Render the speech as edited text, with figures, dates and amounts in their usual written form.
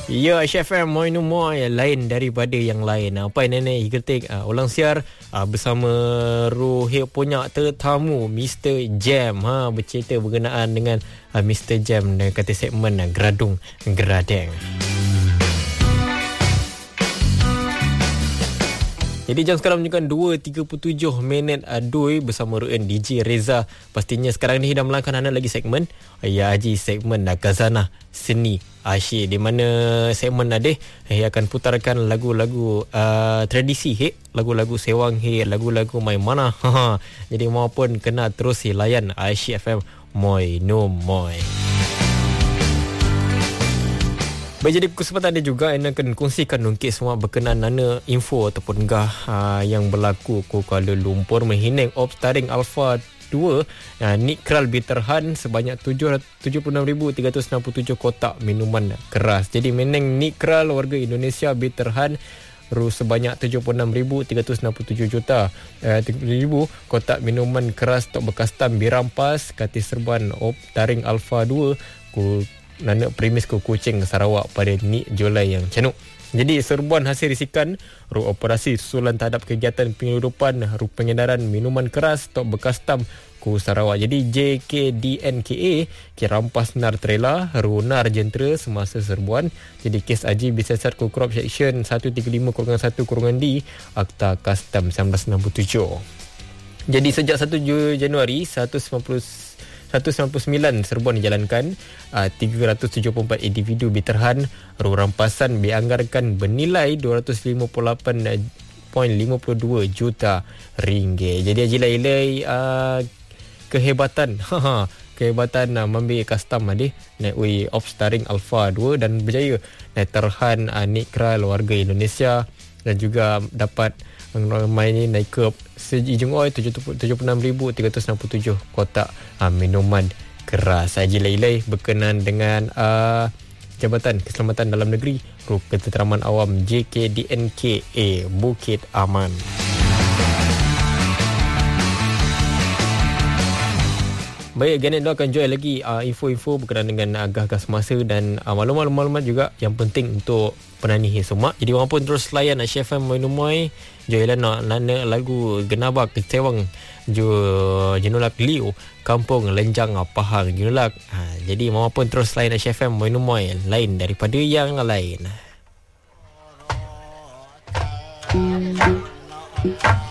Ya, HFM Moi No Moi lain daripada yang lain. Apa nenek Igertik ulang siar bersama Rohit punya tetamu Mr. Jam bercerita berkenaan dengan Mr. Jam dan kata segmen Geradung Geradeng. Jadi jam sekarang menunjukkan 2.37 Doi bersama Ruin DJ Reza. Pastinya sekarang ni dah melangkah anda lagi segmen Ya Haji, segmen Khazanah Seni Asyik, di mana segmen Adeh akan putarkan lagu-lagu tradisi lagu-lagu sewang lagu-lagu mai mana. Jadi maupun kena terus layan Asyik FM Moi No Moi. Baik, jadi kesempatan dia juga Anda akan kongsikan nungkit semua berkenaan mana info ataupun yang berlaku ke Kuala Lumpur menghinang Opstaring Alpha 2 Nick Kral Bitterhan sebanyak 76,367 kotak minuman keras. Jadi meneng Nick Kral warga Indonesia Bitterhan sebanyak 76,367 kotak minuman keras tok bekas tam birampas kati serban Opstaring Alpha 2 Nana premis ke Kuching Sarawak pada ni Julai yang canuk. Jadi serbuan hasil risikan operasi susulan terhadap kegiatan penyeludupan pengedaran minuman keras tok bekas tam ku Sarawak. Jadi JKDNKA rampas nar trailer nar jentera semasa serbuan. Jadi kes aji bisesat ku crop section 135-1-D Akta Custom 1967. Jadi sejak 1 Januari 199 serbuan dijalankan, 374 individu Bitterhan rampasan dianggarkan bernilai 258.52 juta ringgit. Jadi Haji Lailai kehebatan membiayai custom naik Opstaring Alpha 2 dan berjaya naik terhan Nick Kral warga Indonesia dan juga dapat main ini naik ke sejujung 76,367 kotak minuman keras. Haji Lailai berkenaan dengan Jabatan Keselamatan Dalam Negeri Ketenteraman Awam JKDNKA Bukit Aman. Baik, Ganet akan join lagi info-info berkenaan dengan agah-agah semasa dan maklumat-maklumat juga yang penting untuk penani semua. Jadi orang pun terus layan HFM Moi No Moi. Join nak nana lagu Genabak Kecewang Jenulak Liu Kampung Lenjang Pahang Jenulak. Jadi orang pun terus layan HFM Moi No Moi lain daripada yang lain.